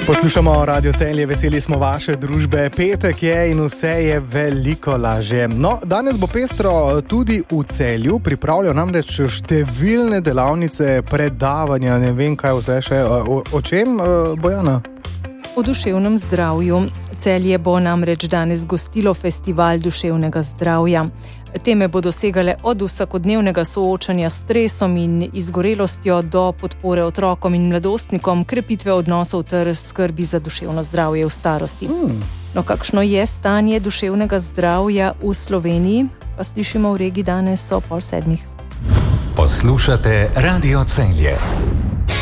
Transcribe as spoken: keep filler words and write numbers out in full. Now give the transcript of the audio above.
Poslušamo Radio Celje, veseli smo vaše družbe. Petek je in vse je veliko lažje. No, danes bo pestro tudi v Celju, pripravljajo namreč številne delavnice, predavanja, ne vem kaj vse še. O, o čem, Bojana? O duševnem zdravju. Celje bo namreč danes gostilo festival duševnega zdravja. Teme bodo segale od vsakodnevnega soočanja s stresom in izgorelostjo do podpore otrokom in mladostnikom, krepitve odnosov ter skrbi za duševno zdravje v starosti. Hmm. No, kakšno je stanje duševnega zdravja v Sloveniji? Pa slišimo v regiji danes o pol sedmih. Poslušate Radio Celje.